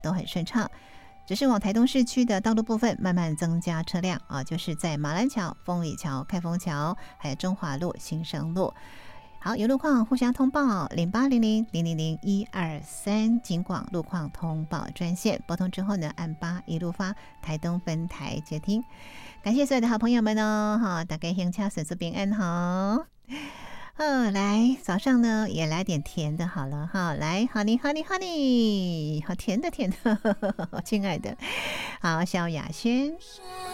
都很顺畅。只是往台东市区的道路部分慢慢增加车辆啊，就是在马兰桥、丰里桥、开封桥，还有中华路、新生路。好，有路况互相通报0800000123警广路况通报专线，拨通之后呢，按8一路发台东分台接听。感谢所有的好朋友们哦，哈，大家行车顺遂平安哈。来早上呢也来点甜的好了哈，来 honey， 好甜的，亲爱的，好，萧亚轩。